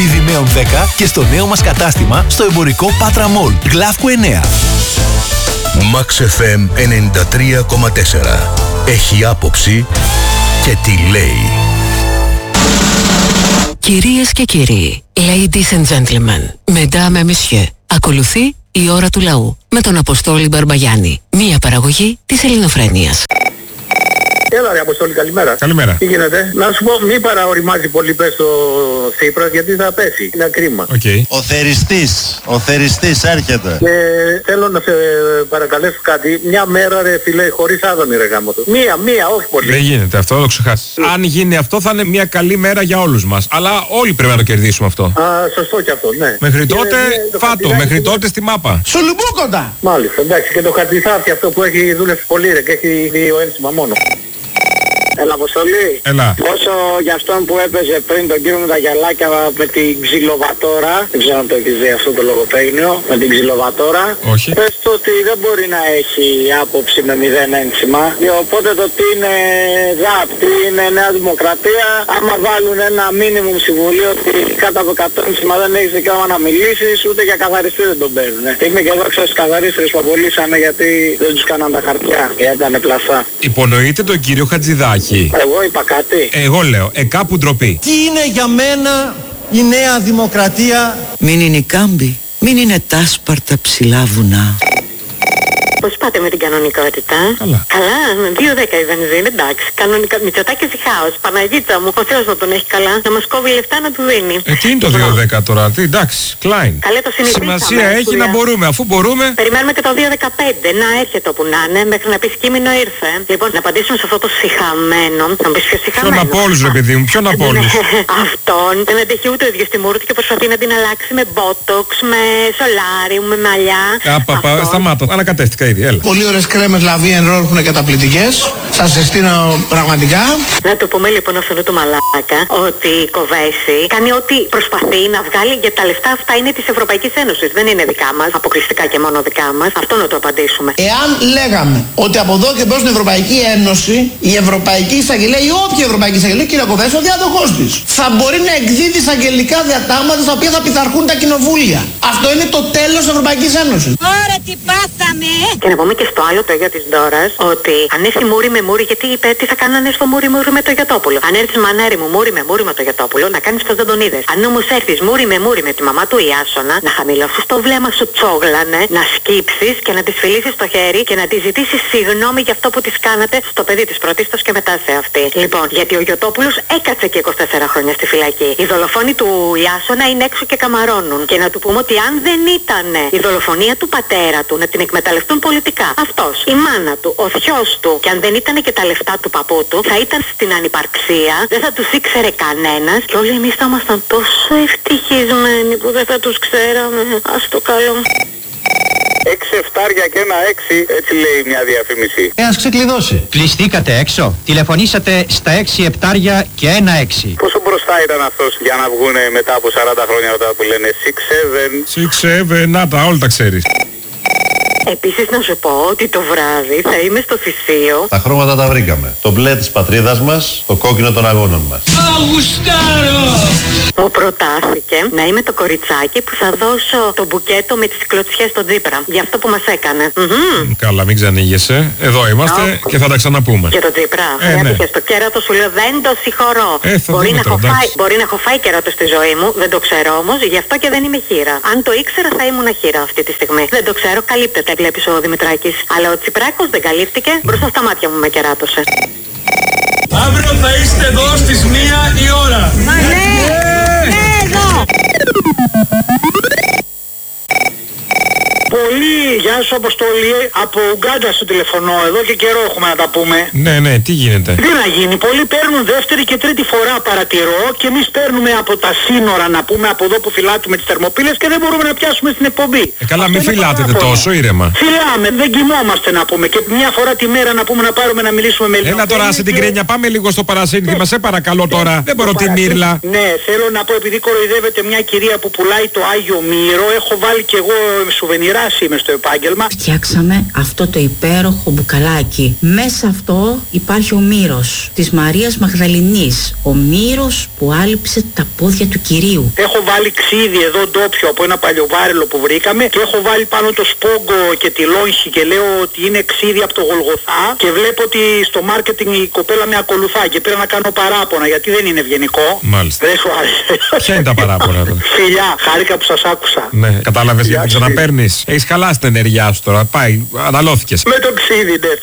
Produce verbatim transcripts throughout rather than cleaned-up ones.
Διδυμαίων δέκα και στο νέο μας κατάστημα στο εμπορικό Πάτρα Μολ, Γλαύκου εννέα. Max εφ εμ ενενήντα τρία κόμμα τέσσερα. Έχει άποψη και τι λέει. Κυρίες και κύριοι, ladies and gentlemen, mesdames et messieurs, ακολουθεί η ώρα του λαού με τον Αποστόλη Μπαρμπαγιάννη, μία παραγωγή της Ελληνοφρένειας. Έλα ρε Αποστόλη, καλημέρα. Καλημέρα. Τι γίνεται? Να σου πω, μην παραοριμάζει πολύ πες το Τσίπρας γιατί θα πέσει. Είναι κρίμα. Okay. Ο θεριστής, ο θεριστής έρχεται. Και θέλω να σε παρακαλέσω κάτι. Μια μέρα ρε φίλε, χωρίς άδωνη ρε γάμο του. Μία, μία, όχι πολύ. Δεν γίνεται αυτό, το ξεχάσεις. Αν γίνει αυτό θα είναι μια καλή μέρα για όλους μας. Αλλά όλοι πρέπει να το κερδίσουμε αυτό. Α, σωστό και αυτό, ναι. Μέχρι και, τότε ναι, φάτο, μέχρι και... τότε στη μάπα. Σουλουμπούκοντα! Μάλιστα, εντάξει. Και το χαρτιθάφι αυτό που έχει δούλευσει πολύ ρε και έχει δύο ένσημα μόνο. Έλα Αποστολή. Έλα. Όσο για αυτόν που έπαιζε πριν τον κύριο με τα γυαλάκια με την ξυλοβατόρα, δεν ξέρω αν το έχεις δει αυτό το λογοπαίγνιο, με την ξυλοβατόρα. Όχι. Πες του ότι δεν μπορεί να έχει άποψη με μηδέν ένσημα. Οπότε το τι είναι ΔΑΠ, τι είναι Νέα Δημοκρατία, άμα βάλουν ένα μίνιμουμ συμβουλίο ότι κάτω από εκατό ένσημα δεν έχεις δικαίωμα να μιλήσεις, ούτε για καθαριστή δεν τον παίρνουν. Είμαι και εδώ ξέρω στις καθαρίστρες που απολύσανε γιατί δεν τους κάναν τα χαρτιά, γιατί ήταν πλαστά. Υπονοείται τον κύριο Χατζηδάκη. Εγώ είπα κάτι. Εγώ λέω, ε κάπου ντροπή. Τι είναι για μένα η Νέα Δημοκρατία? Μην είναι η Κάμπη, μην είναι τάσπαρτα ψηλά βουνά. Πώς πάτε με την κανονικότητα? Καλά. Καλά, με δύο δέκα η βενζίνη, εντάξει. Κανονικά, Μητσοτάκης ή χάος. Παναγίτσα μου, ο Θεός να τον έχει καλά. Να μας κόβει λεφτά να του δίνει. Ε, τι είναι το δύο δέκα τώρα, τι, εντάξει, Klein. Καλέ το συνηθίσαμε. Σημασία έχει να μπορούμε, αφού μπορούμε. Περιμένουμε και το δύο δεκαπέντε, να έρχεται όπου να είναι, μέχρι να πει κείμενο ήρθε. Λοιπόν, να απαντήσουμε σε αυτό το σιχαμένο. Να μου πεις ποιο σιχαμένο. Ποιον από όλους ρε παιδί μου, ποιον από όλους. Αυτόν δεν αντέχει ούτε ο ίδιος τη μούρη και προσπαθεί να την αλλάξει με μπότοξ, με σολάριου, με μαλλιά. Απαπα, σταμάτα, ανακατεύτηκα ήδη, έλα. Πολύ ωραίες κρέμες Λαβίεν Ρόλ που είναι καταπληκτικές. Σας συστήνω πραγματικά. Να το πούμε λοιπόν αυτού του μαλάκα ότι η Κοβέση κάνει ό,τι προσπαθεί να βγάλει, για τα λεφτά αυτά είναι της Ευρωπαϊκής Ένωσης. Δεν είναι δικά μας, αποκλειστικά και μόνο δικά μας. Αυτό να το απαντήσουμε. Εάν λέγαμε ότι από εδώ και μπρος στην Ευρωπαϊκή Ένωση, η Ευρωπαϊκή Εισαγγελέα ή όποια Ευρωπαϊκή Εισαγγελέα, κύριε Κοβέση, ο διάδοχός της, θα μπορεί να εκδίδει εισαγγελικά διατάγματα στα οποία θα πειθαρχούν τα κοινοβούλια. Αυτό είναι το τέλος της Ευρωπαϊκής Ένωσης. Ωραία, τι πάθαμε! Και να πούμε και στο άλλο το γιο της Ντόρας ότι αν έρθει μούρι με μούρι, γιατί είπε τι θα κάνανε στο μούρι μούρι με το Γιωτόπουλο. Αν έρθεις μανάρι μου μούρι με μούρι με το Γιωτόπουλο, να κάνεις πως δεν τον είδες. Αν όμως έρθεις μούρι με μούρι με τη μαμά του Ιάσονα, να χαμηλώσεις το βλέμμα σου τσόγλανε, να σκύψεις και να της φιλήσεις το χέρι και να της ζητήσεις συγγνώμη για αυτό που της κάνατε στο παιδί της πρωτίστως και μετά σε αυτή. Λοιπόν, γιατί ο Γιωτόπουλος έκατσε και είκοσι τέσσερα χρόνια στη φυλακή. Οι δολοφόνοι του Ιάσονα είναι έξω και καμαρώνουν. Και να του πούμε ότι αν δεν ήταν η δολοφονία του πατέρα του να την εκμεταλλευτούν πολιτικά, αυτός, η μάνα του, ο θειός του, και αν δεν ήταν και τα λεφτά του παππού του, θα ήταν στην ανυπαρξία, δεν θα τους ήξερε κανένας και όλοι εμείς θα ήμασταν τόσο ευτυχισμένοι που δεν θα τους ξέραμε. Ας το καλό. Έξι εφτάρια και ένα έξι, έτσι λέει μια διαφήμιση. Ε, ας ξεκλειδώσει. Κλειστήκατε έξω. Τηλεφωνήσατε στα έξι επτάρια και ένα έξι. Πόσο μπροστά ήταν αυτός για να βγούνε μετά από σαράντα χρόνια όταν που λένε έξι επτά. έξι επτά, να τα, όλα τα ξέρεις. Επίσης να σου πω ότι το βράδυ θα είμαι στο Θησίο. Τα χρώματα τα βρήκαμε. Το μπλε της πατρίδας μας, το κόκκινο των αγώνων μας. Μου προτάθηκε να είμαι το κοριτσάκι που θα δώσω το μπουκέτο με τις κλωτσιές στον Τσίπρα. Για αυτό που μας έκανε. Mm-hmm. Καλά, μην ξανήγεσαι. Εδώ είμαστε oh. και θα τα ξαναπούμε. Και το Τσίπρα. Ε, ναι. Στο κέρατο σου λέω δεν το συγχωρώ. Ε, μπορεί, να τώρα, φάει, μπορεί να έχω φάει κέρατο στη ζωή μου, δεν το ξέρω όμως, γι' αυτό και δεν είμαι χείρα. Αν το ήξερα θα ήμουν χείρα αυτή τη στιγμή. Δεν το ξέρω, καλύπτεται, βλέπεις ο Δημητράκης. Αλλά ο Τσιπράκος δεν καλύφθηκε, μπροστά στα μάτια μου με κεράτωσε. Αύριο θα είστε εδώ στις μία η ώρα. Μα ναι, ναι, εδώ. Πολύ, γεια σου Αποστολή, από Ουγκάντα στο τηλεφωνώ, εδώ και καιρό έχουμε να τα πούμε. Ναι, ναι, τι γίνεται. Τι να γίνει, πολλοί παίρνουν δεύτερη και τρίτη φορά παρατηρώ και εμείς παίρνουμε από τα σύνορα να πούμε από εδώ που φυλάτουμε τις θερμοπύλες και δεν μπορούμε να πιάσουμε στην εκπομπή. Ε, καλά, μην φυλάτετε τόσο, ήρεμα. Φυλάμε, δεν κοιμόμαστε να πούμε και μια φορά τη μέρα να πούμε να πάρουμε να μιλήσουμε με Έλα τώρα, σε την κρένια, πάμε λίγο στο παρασύνθημα, σε παρακαλώ τώρα. Δεν μπορώ τη μύρλα. Ναι, θέλω να πω, επειδή κοροϊδεύεται μια κυρία που πουλάει το Άγιο Μύρο, έχω βάλει κι εγώ σουβενιρά είμαι στο επάγγελμα. επάγγελμα. Φτιάξαμε αυτό το υπέροχο μπουκαλάκι. Μέσα αυτό υπάρχει ο μύρος της Μαρίας Μαγδαληνής. Ο μύρος που άλυψε τα πόδια του Κυρίου. Έχω βάλει ξύδι εδώ ντόπιο από ένα παλιοβάρελο που βρήκαμε και έχω βάλει πάνω το σπόγκο και τη λόγχη και λέω ότι είναι ξύδι από το Γολγοθά και βλέπω ότι στο μάρκετινγκ η κοπέλα με ακολουθά και πήρα να κάνω παράπονα γιατί δεν είναι ευγενικό. Μάλιστα. Δεν σου άρεσε. Ποια είναι τα παράπονα τώρα? Φιλιά, χάρηκα που σας άκουσα. Ναι, κατάλαβες γιατί ξαναπαίρνεις. Έχεις χαλάσει την ενέργειά σου τώρα. Πάει, αναλώθηκες. Με το ξύδι, ναι.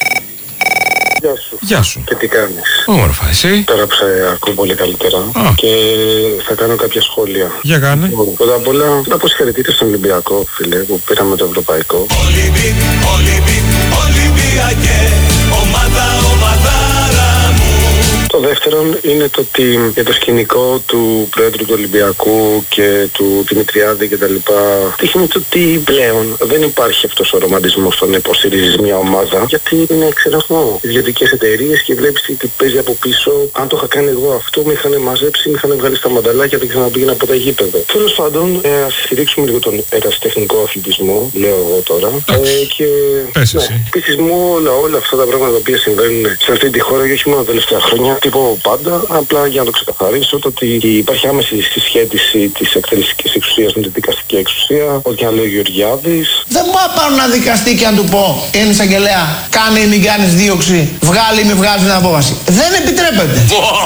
Γεια σου. Γεια σου. Και τι κάνεις? Όμορφα, εσύ? Τώρα που σε ακούω πολύ καλύτερα. Α. Και θα κάνω κάποια σχόλια. Για κάνε. Πρώτα απ' όλα, να πω συγχαρητήρια στον Ολυμπιακό, φίλε, που πήραμε το ευρωπαϊκό. Ολυμπίκ, Ολυμπίκ, Ολυμπιακέ, ομάδα, ομαδάρα μου. Το δεύτερο είναι το ότι για το σκηνικό του Πρόεδρου του Ολυμπιακού και του Δημητριάδη και τα λοιπά δείχνει το ότι πλέον δεν υπάρχει αυτός ο ρομαντισμός στο να υποστηρίζεις μια ομάδα, γιατί είναι, ξέρω εγώ, ιδιωτικές εταιρείες και βλέπεις τι παίζει από πίσω. Αν το είχα κάνει εγώ αυτό, με είχαν μαζέψει, με είχαν βγάλει στα μανταλάκια, δεν ξαναπήγαινα από τα γήπεδα. Τέλος πάντων, ε, ας στηρίξουμε λίγο τον ερασιτεχνικό αθλητισμό, λέω εγώ τώρα. Ε, και ναι, πληθυσμό, όλα, όλα αυτά τα πράγματα τα οποία συμβαίνουν σε αυτή τη χώρα και όχι μόνο τα τελευταία χρόνια. Τι πω πάντα, απλά για να το ξεκαθαρίσω, το ότι υπάρχει άμεση συσχέτιση της εκτελεστικής εξουσίας με την δικαστική εξουσία, ό,τι αν λέει ο Γεωργιάδης. Δεν μπορώ να πάρω ένα δικαστή και να του πω, είναι εισαγγελέα, κάνε ή μην κάνεις δίωξη, βγάλει ή μην βγάζει την απόφαση. Δεν επιτρέπεται.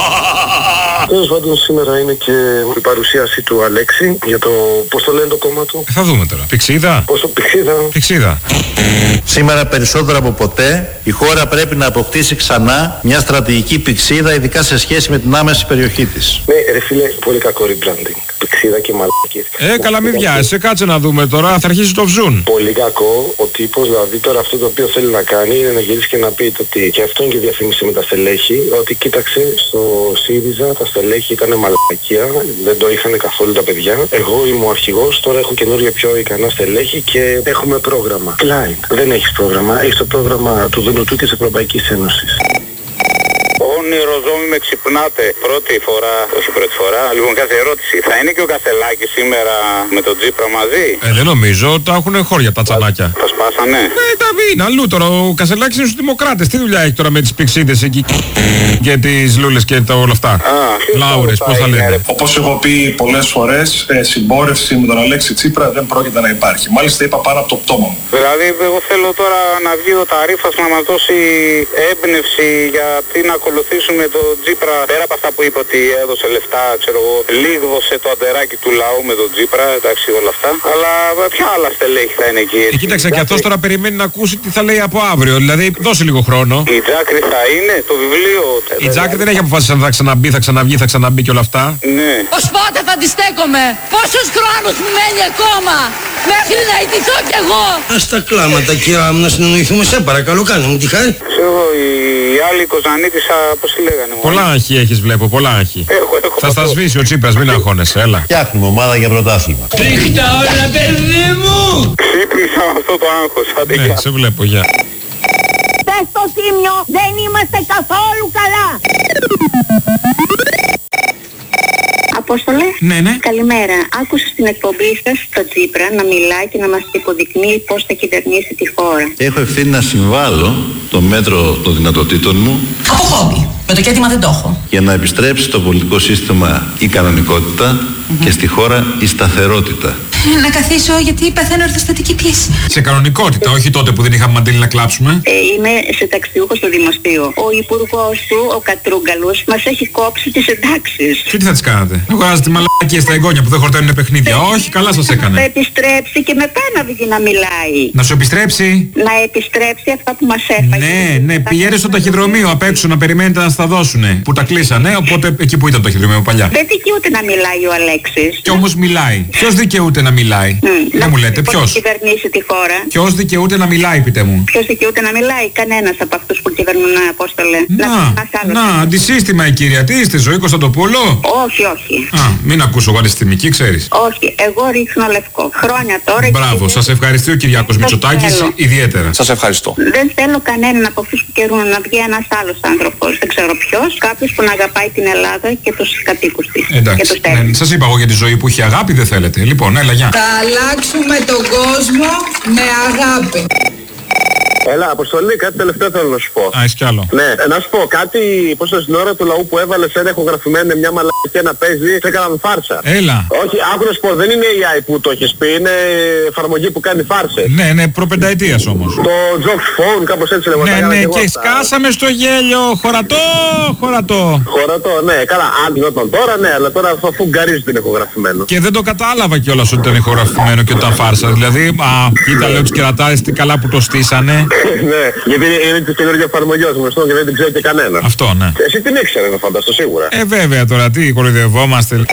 Τέλος πάντων, σήμερα είναι και η παρουσίαση του Αλέξη για το, πώς το λένε το κόμμα του. Θα δούμε τώρα. Πηξίδα. Πόσο πηξίδα. Πηξίδα. Σήμερα περισσότερο από ποτέ η χώρα πρέπει να αποκτήσει ξανά μια στρατηγική πηξίδα, ειδικά σε σχέση με την άμεση περιοχή της. Ναι, ρε φίλε, πολύ κακό rebranding. Πηξίδα και μαλακίες. Ε, καλά, μην βιάζεσαι, κάτσε να δούμε τώρα, θα αρχίσει το βζούν. Πολύ κακό ο τύπος, δηλαδή τώρα αυτό το οποίο θέλει να κάνει είναι να γυρίσει και να πει ότι και αυτό είναι και διαφήμιση με τα στελέχη, ότι κοίταξε στο ΣΥΡΙΖΑ τα στελέχη ήταν μαλακία, δεν το είχαν καθόλου τα παιδιά. Εγώ είμαι ο αρχηγός, τώρα έχω καινούργια πιο ικανά στελέχη και έχουμε πρόγραμμα. Κλάιν, δεν έχεις πρόγραμμα, έχεις το πρόγραμμα του Δουνουτού και της Ευρωπαϊκής Ένωσης. Όνειρο ζώμη με ξυπνάτε. Πρώτη φορά, όχι πρώτη φορά. Λοιπόν, κάθε ερώτηση. Θα είναι και ο Κασελάκης σήμερα με τον Τζίπρα μαζί? Ε, δεν νομίζω. Τα έχουν χώρια τα τσανάκια. Τα σπάσανε. Ε, τα είναι αλλού τώρα. Ο Κασελάκης είναι στους Δημοκράτες. Τι δουλειά έχει τώρα με τις πηξίδες εκεί και τις λούλες και τα όλα αυτά? Λάουρες, πώς θα λένε. Όπως έχω πει πολλές φορές, ε, συμπόρευση με τον Αλέξη Τσίπρα δεν πρόκειται να υπάρχει. Μάλιστα είπα πάνω από το πτώμα μου. Δηλαδή, εγώ θέλω τώρα να βγει ο Ταρίφας να μας δώσει έμπνευση γιατί να ακολουθήσουμε τον Τζίπρα, πέρα από αυτά που είπε ότι έδωσε λεφτά, ξέρω εγώ, λίγδωσε το αντεράκι του λαού με τον Τζίπρα, εντάξει όλα αυτά. Αλλά ποια άλλα στελέχη θα είναι εκεί? Ε, κοίταξε, και αυτός τώρα περιμένει να ακούσει τι θα λέει από αύριο. Δηλαδή, δώσε λίγο χρόνο. Η Τζάκρη θα είναι, το βιβλίο. Η Τζάκρη δεν έχει αποφασίσει αν θα ξαναμπεί, θα ξαναβγεί, θα ξαναμπεί και όλα αυτά. Ναι. Ως πότε θα αντιστέκομαι? Πόσους χρόνους μου μένει ακόμα μέχρι να ιτηθώ κι εγώ? Ας τα κλάματα, κυρία μου, να συνεννοηθούμε, σε παρακαλώ, κάνε μου τη χάρη. Ξέρω, η άλλη Κοζανίτησα, πώς τη λέγανε? Πολλά άγχη έχεις, βλέπω, πολλά άγχη. Έχω, έχω θα στα σβήσει ο Τσίπρας, μην αγχώνεσαι, έλα. Φτιάχνουμε ομάδα για πρωτάθλημα. Ρίχτα όλα, παιδί μου! Ξύπνησα αυτό το άγχος, άντε ναι, σε βλέπω, γεια. Πες στο Τίμιο, δεν είμαστε καθόλου καλά. Απόστολε. Ναι, ναι. Καλημέρα. Άκουσα στην εκπομπή σας το Τσίπρα να μιλάει και να μας υποδεικνύει πώς θα κυβερνήσει τη χώρα. Έχω ευθύνη να συμβάλλω το μέτρο των δυνατοτήτων μου. Από χόμπι. Με το κέντημα δεν το έχω. Για να επιστρέψει στο πολιτικό σύστημα η κανονικότητα mm-hmm. και στη χώρα η σταθερότητα. Να καθίσω γιατί παθαίνω ορθοστατική πίεση. Σε κανονικότητα, όχι τότε που δεν είχαμε μαντήλι να κλάψουμε. Ε, είμαι συνταξιούχος στο δημοσίου. Ο υπουργός του, ο Κατρούγκαλος, μας έχει κόψει τις εντάξεις. Και τι θα τις κάνατε? Αγοράζετε μαλακίες στα εγγόνια που δεν χορταίνουν παιχνίδια. Ε, όχι, καλά σας έκανε. Θα επιστρέψει και μετά να βγει να μιλάει. Να σου επιστρέψει. Να επιστρέψει αυτά που μας έφαγε. Ναι, ναι, πηγαίνετε στο ταχυδρομείο απ' έξω να περιμένετε να στα δώσουνε. Που τα κλείσανε, οπότε εκεί που ήταν το ταχυδρομείο παλιά. Δεν δικαιούται να μιλάει ο Αλέξης. Κι όμως μιλάει. Ποιος δικαιούται να μιλάει? Mm, δεν μου λέτε, ποιος? Ποιος κυβερνήσει τη χώρα? Ποιος δικαιούται να μιλάει, πείτε μου? Ποιος δικαιούται να μιλάει? Κανένας από αυτούς που κυβερνούν, Απόστολε. Να, να, να αντισύστημα η κυρία. Τι είστε, Ζωή Κωνσταντοπούλου? Όχι, όχι. Α, μην ακούσω εγώ αντιστημική, ξέρεις. Όχι, εγώ ρίχνω λευκό. Χρόνια τώρα. Μπράβο, σας ευχαριστεί ο Κυριάκος Μητσοτάκης ιδιαίτερα. Σας ευχαριστώ. Δεν θέλω κανέναν από αυτούς που καιρούν να βγει ένας άλλος άνθρωπος. Δεν ξέρω ποιος. Κάποιος που να αγαπάει την Ελλάδα και τους κατοίκους της. Εντάξει, ναι, σας είπα εγώ για τη Ζωή που έχει αγάπη, δεν θέλετε. Λοιπόν, έλα, γεια. Γεια. Θα αλλάξουμε τον κόσμο με αγάπη. Έλα, Αποστολή, κάτι τελευταίο θέλω να σου πω. Α, είσαι κι άλλο. Ναι, να σου πω κάτι, πώς το στην ώρα του λαού που έβαλε ένα ηχογραφημένο μια μαλακιά να παίζει, σε έκαναν φάρσα. Έλα. Όχι, άκου να σου πω, δεν είναι έι άι που το έχεις πει, είναι εφαρμογή που κάνει φάρσες. Ναι, ναι, προπενταετίας όμως. Το Jokes Phone, κάπως έτσι λέγω. Ναι, ναι, και σκάσαμε στο γέλιο, χωρατό, χωρατό. Χωρατό, ναι, καλά, αν γινόταν τώρα, ναι, αλλά τώρα αφού γκαρίζει την ηχογραφημένο. Και δεν το κατάλαβα κιόλας ότι ήταν ηχογραφημένο και όταν φάρσα. Δηλαδή, α, κοίτα, λέω τους κερατάρες τι καλά που το στήσανε. Ναι, γιατί είναι τη καινούργια εφαρμογή ως γνωστό και δεν την ξέρει και κανένα. Αυτό, ναι. Εσύ την ήξερε να φανταστώ σίγουρα. Ε, βέβαια τώρα, τι κοροϊδευόμαστε.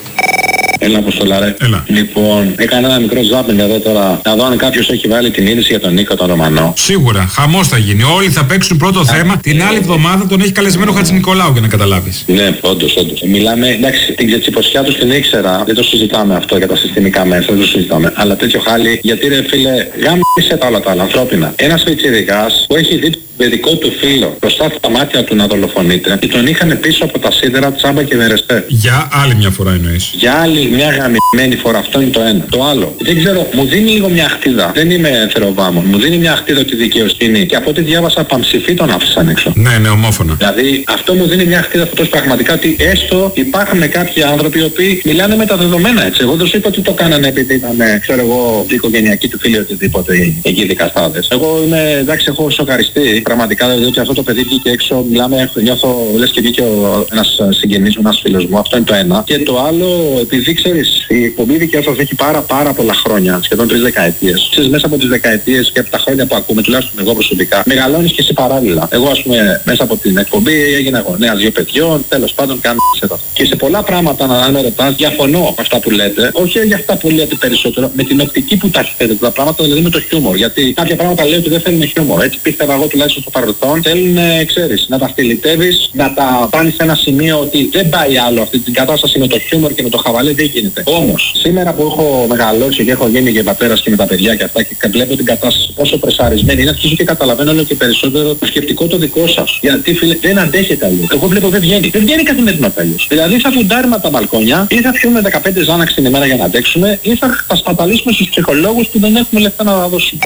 Έλα, Αποστολάρε. Έλα. Λοιπόν, έκανα ένα μικρό ζάπινγκ εδώ τώρα. Να δω αν κάποιος έχει βάλει την είδηση για τον Νίκο τον Ρωμανό. Σίγουρα, χαμός θα γίνει. Όλοι θα παίξουν πρώτο θέμα. Την άλλη εβδομάδα τον έχει καλεσμένο ο Χατζηνικολάου για να καταλάβεις. Ναι, όντως, όντως. Μιλάμε, εντάξει, την ξετσιποσιά του την ήξερα. Δεν το συζητάμε αυτό για τα συστημικά μέσα, δεν το συζητάμε. Αλλά τέτοιο χάλι, γιατί ρε φίλε, γάμισε τα όλα τα άλλα ανθρώπινα. Ένας πιτσιρικάς που έχει δει το παιδικό του φίλο μπροστά στα μάτια του να δολοφονείται και τον είχαν πίσω από τα σίδερα τσάμπα και βερεστέ. Για άλλη μια φορά εννοείς. Για άλλη μια γαμημένη φορά, αυτό είναι το ένα. Το άλλο, δεν ξέρω, μου δίνει λίγο μια αχτίδα. Δεν είμαι θεροβάμων, μου δίνει μια αχτίδα τη δικαιοσύνη και από ό,τι διάβασα παμψηφί τον άφησαν έξω. Ναι, ναι, ομόφωνα. Δηλαδή αυτό μου δίνει μια αχτίδα αυτός πραγματικά ότι έστω υπάρχουν κάποιοι άνθρωποι οι οποίοι μιλάνε με τα δεδομένα έτσι. Εγώ δεν σου είπα ότι το κάνανε επειδή ήταν, ξέρω εγώ, η οικογενειακή του φίλη οτιδήποτε εκεί δικαστάδες. Εγώ είμαι, εντάξει, έχω σοκαριστεί πραγματικά διότι αυτό το παιδί βγήκε έξω, μιλάμε, νιώθω λες και βγήκε ο, ένας συγγενής μου, ένας φίλος μου. Αυτό είναι το ένα. Και το άλλο, επειδή ξέρεις, η εκπομπή δικαιώσεως έχει πάρα πάρα πολλά χρόνια, σχεδόν τρεις δεκαετίες. Ξέρεις, μέσα από τις δεκαετίες και από τα χρόνια που ακούμε, τουλάχιστον εγώ προσωπικά, μεγαλώνεις και εσύ παράλληλα. Εγώ, ας πούμε, μέσα από την εκπομπή έγινα γονέας δύο παιδιών, τέλος πάντων κάνω σε αυτό. Και σε πολλά πράγματα, αν με ρωτάς, διαφωνώ με αυτά που λέτε. Όχι για αυτά που λέτε περισσότερο, με την οπτική που τα έχετε τα πράγματα, δηλαδή με το χιούμορ. Γιατί κάποια πράγματα λέω ότι δεν θέλουν χιούμορ. Έτσι πίστευα εγώ τουλάχιστον στο παρελθόν. Θέλουν, ξέρεις, να τα στυλιτεύεις, να τα πάνεις σε ένα σημείο ότι δεν πάει άλλο αυτή την κατάσταση με το χιούμορ και με το χαβαλέ, δεν γίνεται. Όμως, σήμερα που έχω μεγαλώσει και έχω γίνει και πατέρας και με τα παιδιά και αυτά και βλέπω την κατάσταση πόσο πρεσαρισμένη είναι, αρχίζω και καταλαβαίνω όλο και περισσότερο το σκεπτικό το δικό σας. Γιατί φίλε, δεν αντέχετε αλλιώς. Εγώ βλέπω δεν βγαίνει. Δεν βγαίνει καθημερινά αλλιώς. Δηλαδή θα φουντάρουμε τα μπαλκόνια ή θα πιούμε δεκαπέντε ζάναξ την ημέρα για να αντέξουμε ή θα τα σπαταλήσουμε στους ψυχολόγους που δεν έχουμε λεφτά να δώσουμε.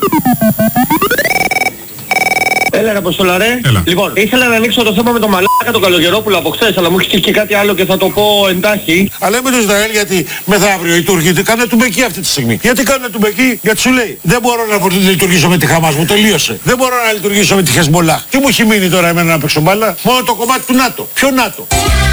Έλα ρε Αποστολαρέ. Λοιπόν, ήθελα να ανοίξω το θέμα με τον μαλάκα τον Καλογερόπουλο από χθες, αλλά μου έχει και κάτι άλλο και θα το πω εντάχει. Αλλά με το Ισραήλ γιατί μεθαύριο οι Τούρκοι τι κάνουν τουμπεκί αυτή τη στιγμή. Γιατί κάνουν τουμπεκί, γιατί σου λέει δεν μπορώ να λειτουργήσω με τη Χαμάς, μου τελείωσε. Δεν μπορώ να λειτουργήσω με τη Χεσμολάχ. Τι μου έχει μείνει τώρα εμένα να παίξω μπάλα? Μόνο το κομμάτι του ΝΑΤΟ. Ποιο ΝΑΤΟ?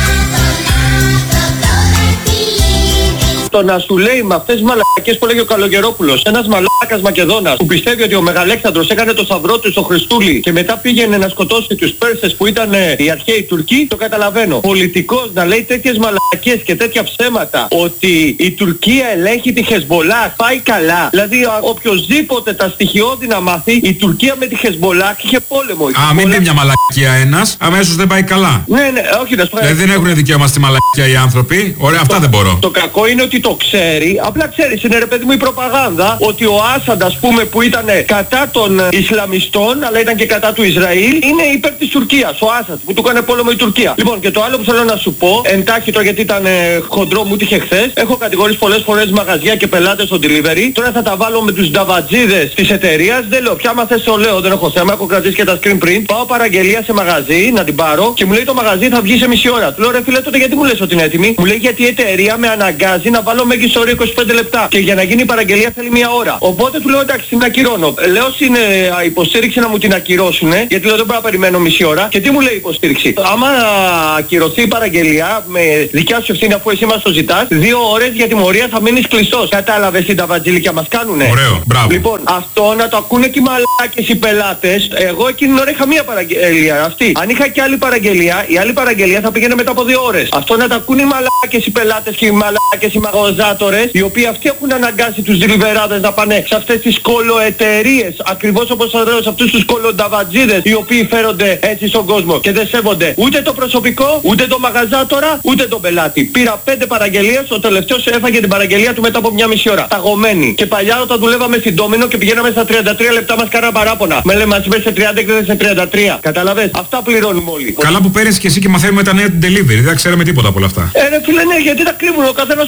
Το να σου λέει με αυτές τις μαλακές που λέγει ο Καλογερόπουλος, ένας μαλάκας Μακεδόνας που πιστεύει ότι ο Μεγαλέξανδρος έκανε το σταυρό του στο Χριστούλη και μετά πήγαινε να σκοτώσει τους Πέρσες που ήταν οι αρχαίοι Τουρκοί, το καταλαβαίνω. Πολιτικός να λέει τέτοιες μαλακές και τέτοια ψέματα ότι η Τουρκία ελέγχει τη Χεσμολάχ, πάει καλά. Δηλαδή οποιοσδήποτε τα στοιχειώδη να μάθει, η Τουρκία με τη Χεσμολάχ είχε πόλεμο. Α, μην πει μια μαλακία ένας, αμέσως δεν πάει καλά. Ναι, ναι, όχι να σου πω. Δεν έχουν δικαίωμα στη μαλακία οι άνθρωποι. Ωραία, αυτά δεν μπορώ. Το κακό είναι ότι το ξέρει, απλά ξέρεις, είναι ρε παιδί μου η προπαγάνδα ότι ο Άσαντ, ας πούμε, που ήταν κατά των Ισλαμιστών αλλά ήταν και κατά του Ισραήλ, είναι υπέρ της Τουρκίας, ο Άσαντ που του έκανε πόλεμο η Τουρκία. Λοιπόν, και το άλλο που θέλω να σου πω, εντάχει το γιατί ήταν ε, χοντρό μου, είχε χθες, έχω κατηγορήσει πολλές φορές μαγαζιά και πελάτες στο delivery, τώρα θα τα βάλω με τους νταβατζίδες της εταιρείας, δεν λέω, πια μα θες το λέω, δεν έχω θέμα, έχω κρατήσει και τα screen print, πάω παραγγελία σε μαγαζί να την πάρω και μου λέει το μαγαζί θα βγει σε μισή ώρα. Του λέω ρε φίλε τότε γιατί μου λες ότι είναι έτοιμη? Μου λέει γιατί η εταιρεία με αναγκάζει να βάλω μέγιστο όριο είκοσι πέντε λεπτά και για να γίνει η παραγγελία θέλει μία ώρα. Οπότε του λέω εντάξει την ακυρώνω. Λέω στην ε, υποστήριξη να μου την ακυρώσουνε γιατί λέω δεν μπορώ να περιμένω μισή ώρα. Και τι μου λέει η υποστήριξη? Άμα ακυρωθεί η παραγγελία με δικιά σου ευθύνη αφού εσύ μας το ζητάς, δύο ώρες για τιμωρία θα μείνεις κλειστός. Κατάλαβες τι τα βατζιλίκια μας κάνουνε? Ωραίο, μπράβο. Λοιπόν, αυτό να το ακούνε και οι μαλάκες οι πελάτες. Εγώ εκείνη την ώρα είχα μία παραγγελία αυτή. Αν είχα και άλλη παραγγελία, η άλλη παραγγελία θα πήγαινε μετά από δύο ώρες. Αυτό να το ακούνε οι μαλάκες οι πελάτες και οι μαλάκες οι μαγαζάτορες, οι οποίοι αυτοί έχουν αναγκάσει τους διλιβεράδες να πάνε σε αυτές τις κολοεταιρείες, ακριβώς όπως θα λέω σε αυτούς τους κολονταβατζίδες, οι οποίοι φέρονται έτσι στον κόσμο και δεν σέβονται ούτε το προσωπικό, ούτε το μαγαζάτορα, ούτε τον πελάτη. Πήρα πέντε παραγγελίες, ο τελευταίος έφαγε την παραγγελία του μετά από μια μισή ώρα. Ταγωμένη. Και παλιά όταν δουλεύαμε στην Ντόμινο και πηγαίναμε στα τριάντα τρία λεπτά μας κάναν παράπονα. Με λέμε μας είπες σε τριάντα και δεν σε τριάντα τρία. Καταλαβες. Αυτά πληρώνουμε όλοι. Καλά που παίρνεις και εσύ και μαθαίνουμε τα νέα του delivery. Δεν ξέρουμε τίποτα από όλα αυτά. Ε, ρε φίλε, ναι, γιατί τα κρύβουν. Ο καθένας σου λέει τι μαλακία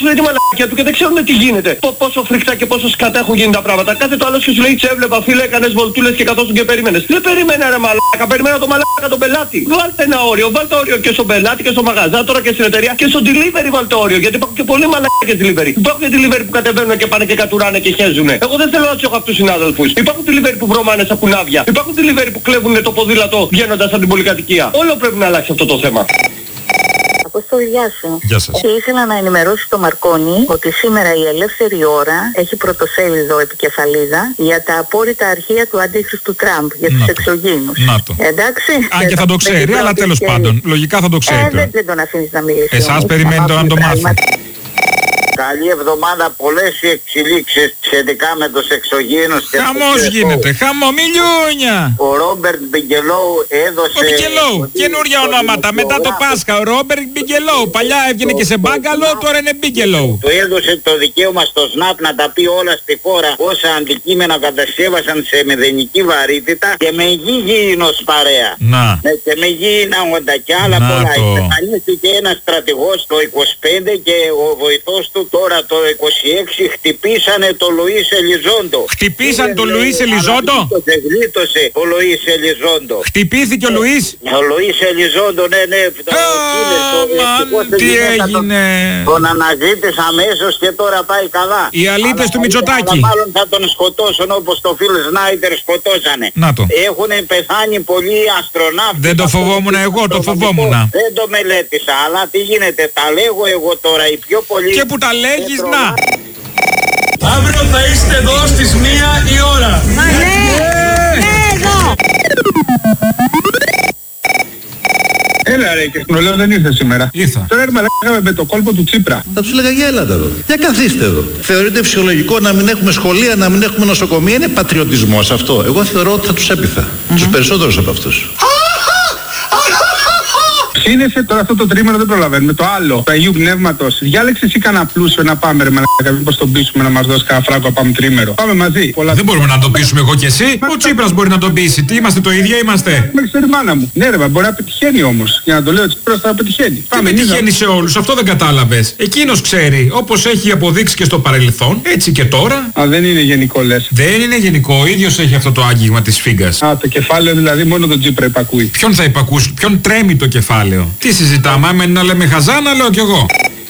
μαλάκια του και δεν ξέρουν τι γίνεται. Πο- πόσο φρικτά και πόσο σκατά έχουν γίνει τα πράγματα. Κάθε το άλλο και σου λέει «Σε έβλεπα φίλε, έκανες βολτούλες και καθόσουν και περίμενες». Δεν περίμενε ρε μαλάκα, περίμενα το μαλάκα τον πελάτη. Βάλτε ένα όριο, βάλτε όριο και στον πελάτη και στο μαγαζά, τώρα και στην εταιρεία και στο delivery βάλτε όριο. Γιατί υπάρχουν και πολλοί μαλάκες delivery. Υπάρχουν και delivery που κατεβαίνουν και πάνε και κατουράνε και χέζουνε. Εγώ δεν θέλω να τους έχω αυτούς τους συνάδελφους. Υπάρχουν delivery που βρωμάνε σαν κουνάβια. Υπάρχουν delivery που κλέβουν το ποδήλατο βγαίνοντας από την πολυκατοικία. Όλο πρέπει να αλλάξει αυτό το θέμα. Απόστολη, γεια σου. Γεια σας. Και ήθελα να ενημερώσει το Μαρκόνι ότι σήμερα η Ελεύθερη Ώρα έχει πρωτοσέλιδο επικεφαλίδα για τα απόρριτα αρχεία του αντίχριστου Τραμπ για τους εξωγήινους. Να το. Εντάξει. Αν και θα το ξέρει, αλλά τέλος πάντων. Λογικά θα το ξέρει. Ε, δεν, δεν τον αφήνεις να μιλήσει. Εσάς περιμένει το να το μάθει. Καλή εβδομάδα, πολλές εξελίξεις σχετικά με τους εξωγήινους και χαμός γίνεται, χαμό, μιλιούνια. Ο Ρόμπερτ Μπιγκελόου έδωσε... Ο Μπιγκελόου, καινούρια ονόματα, μετά το Πάσχα, ο Ρόμπερτ Μπιγκελόου. Παλιά έβγαινε και σε μπάγκαλο, τώρα είναι Μπιγκελόου. Του έδωσε το δικαίωμα στο ΣΝΑΠ να τα πει όλα στη χώρα όσα αντικείμενα κατασκεύασαν σε μηδενική βαρύτητα και με γηγίνος παρέα. Να. Και με γήινα όντα και άλλα να πολλά. Το. Εμφανίστηκε ένας στρατηγός το είκοσι πέντε και ο βοηθός του τώρα το είκοσι έξι χτυπήσανε το Λουίς Ελιζόντο. Χτυπήσαν το Λουίς Ελιζόντο. Γλίτωσε ο Λουίς Ελιζόντο. Χτυπήθηκε ο Λουίς. Ο Λουίς Ελιζόντο, ναι, ναι. Αμάν, τι έγινε. Τον αναζήτησα αμέσως και τώρα πάει καλά. Οι αλήτες του Μητσοτάκη. Μάλλον θα τον σκοτώσουν όπως το Φιλ Σνάιντερ σκοτώσανε. Να το. Έχουν πεθάνει πολλοί αστροναύτες. Δεν το φοβόμουν εγώ, το φοβόμουν. Δεν το μελέτησα, αλλά τι γίνεται, τα λέγω εγώ τώρα, οι πιο πολλοί... Και που τα λέγεις, να. Αύριο θα είστε εδώ στις μία η ώρα. Μα ναι, ναι εδώ. Έλα ρε, και στην Ολέο δεν ήρθε σήμερα. Ήρθα. Τώρα έρχομαι με το κόλπο του Τσίπρα. Θα τους έλεγα για έλατε εδώ. Για καθίστε εδώ. Θεωρείται φυσιολογικό να μην έχουμε σχολεία, να μην έχουμε νοσοκομεία. Είναι πατριωτισμός αυτό. Εγώ θεωρώ ότι θα τους έπειθα. Mm-hmm. Τους περισσότερους από αυτούς. Σύνεσε τώρα αυτό το τρίμηνο, δεν προλαβαίνουμε. Το άλλο, του Αγίου Πνεύματος. Διάλεξε εσύ κανένα πλούσιο να πάμε ρε μαλάκα. Μήπως τον πείσουμε να μας δώσει κανένα φράγκο να πάμε τρίμερο. Πάμε μαζί. Πολλά... Δεν μπορούμε να τον πείσουμε εγώ και εσύ. Ο Τσίπρας μπορεί να τον πείσει. Τι είμαστε το ίδιο είμαστε. Με ξέρει μάνα μου. Ναι ρε, μα μπορεί να πετυχαίνει όμως. Για να το λέω, ο Τσίπρας θα πετυχαίνει. Τι Πάμε, πετυχαίνει σε όλους, αυτό δεν κατάλαβες. Εκείνος ξέρει. Όπως έχει αποδείξει και στο παρελθόν, έτσι και τώρα. Α, δεν είναι γενικό λες. Δεν είναι γενικό. Ο ίδιος έχει αυτό το άγγιγμα της φίγκας. Α, το κεφάλαιο δηλαδή μόνο τον Τσίπρα υπακούει. Ποιον θα υπακούσει, ποιον τρέμει το κεφάλαιο. Τι συζητάμε, άμα είναι να λέμε χαζά, να λέω κι εγώ.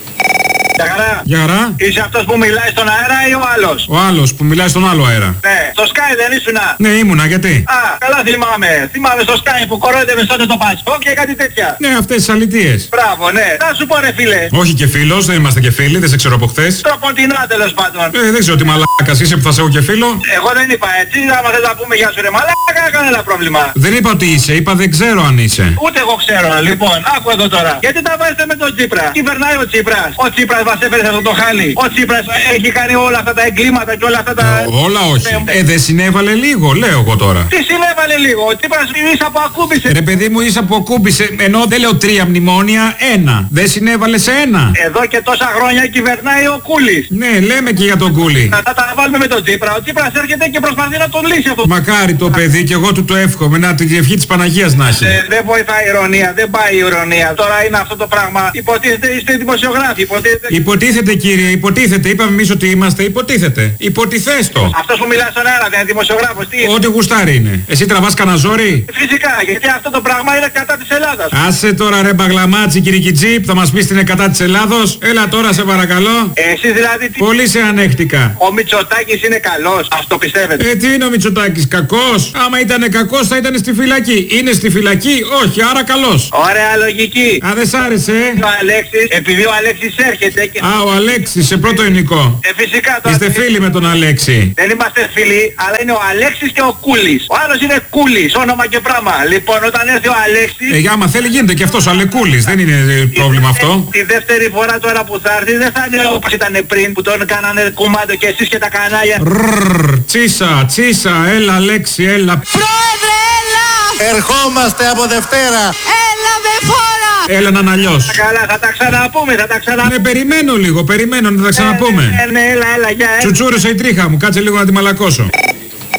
Γεια χαρά. Γεια χαρά. Είσαι αυτός που μιλάει στον αέρα ή ο άλλος? Ο άλλος που μιλάει στον άλλο αέρα. Ναι, στο Sky δεν ήσουνα? Ναι, ήμουνα, γιατί? Α, καλά θυμάμαι. Θυμάμαι στο Sky που κορόιδευες τότε το Πασόκ και κάτι τέτοια. Ναι, αυτές τις αλητίες. Μπράβο, ναι. Να σου πω ρε φίλε. Όχι και φίλος, δεν είμαστε και φίλοι, δεν σε ξέρω από χθες. Τροποντινά τέλος πάντων. Ε, δεν ξέρω τι μαλάκας είσαι που θα σε έχω και φίλο. Εγώ δεν είπα έτσι, άμα θες να πούμε γεια σου ρε μαλάκα, κανένα πρόβλημα. Δεν είπα ότι είσαι, είπα δεν ξέρω αν είσαι. Ούτε εγώ ξέρω. Λοιπόν, άκου εδώ τώρα. Γιατί τα βάζετε με τον Τσίπρα? Κυβερνάει ο Τσίπρας. Ο Τσίπρας μας έφερε σε αυτό το χάλι. Ο Τσίπρας έχει κάνει όλα αυτά τα εγκλήματα και όλα αυτά τα... Όλα όχι. Ε, δεν συνέβαλε λίγο, λέω εγώ τώρα. Τι συνέβαλε λίγο? Ο Τσίπρας ίσα που ακούμπησε. Ρε παιδί μου, ίσα που ακούμπησε. Ενώ δεν λέω τρία μνημόνια, ένα. Δεν συνέβαλε σε ένα. Εδώ και τόσα χρόνια κυβερνάει ο Κούλης. Ναι, λέμε και για τον Κούλη. Να τα βάλουμε με τον Τσίπρα. Ο Τσίπρας έρχεται και προσπαθεί να τον λύσει αυτό. Μακάρι το παιδί και εγώ του το εύχομαι. Να την ευχή της Παναγίας να έχει. Ε, δεν βοηθάει η ηρωνία, δεν πάει η ηρωνία. Τώρα είναι αυτό το πράγμα. Υποτίθεται είστε δημοσιογράφοι. Υποτίθεται, υποτίθεται κύριε, υποτίθεται. Είπαμε εμείς ότι είμαστε, υποτίθεται. Υποτιθέστο. Αυτός που μιλάει στον αέρα δεν είναι δημοσιογράφος, τι είναι? Ό,τι γουστάρι είναι. Εσύ τραβάς κανένα ζόρι? Φυσικά, γιατί αυτό το πράγμα είναι κατά της Ελλάδας. Άσε τώρα ρε μπαγλαμάτσι κυρικιτζίπ, θα μας πεις την είναι κατά της Ελλάδος. Έλα τώρα σε παρακαλώ. Εσείς δηλαδή τι... Πολύ σε ανέχτηκα. Ο Μητσοτάκης είναι καλός, αυτό πιστεύετε? Ε, τι είναι ο Μητσοτάκης, κακός? Άμα ήταν κακός θα ήταν στη φυλακή. Είναι στη φυλακή, όχι, άρα καλός. Ωραία λογική. Α, δεν σ' άρεσε. Ο Αλέξης, επειδή ο Αλέξης έρχεται και... Α, ο Αλέξης, σε πρώτο ελληνικό. Ε, φυσικά τώρα... Είστε φίλοι με τον Αλέξη? Δεν είμαστε φίλοι, αλλά είναι ο Αλέξης και ο Κούλης. Ο άλλος είναι Κούλης, όνομα και πράγμα. Λοιπόν, όταν έρθει ο Αλέξης... Ε, άμα θέλει γίνεται και αυτός Αλεκούλης, δεν είναι πρόβλημα αυτό. Τη δεύτερη φορά τώρα που θα έρθει δεν θα είναι όπως ήταν πριν που τον κάνανε κουμάντο και εσείς και τα κανάλια. Ρρρρ, τσίσα, τσίσα, έλα Αλέξη, έλα. Πρόεδρε, έλα! Ερχόμαστε από Δευτέρα. Έλα με φόρα! Έλα να είναι αλλιώς. Καλά, θα τα ξαναπούμε, θα τα ξαναπούμε. Ναι, περιμένω λίγο, περιμένω να τα ξαναπούμε. Ε, ναι, έλα, έλα, για, Τσουτσούρισα η τρίχα μου, κάτσε λίγο να τη μαλακώσω.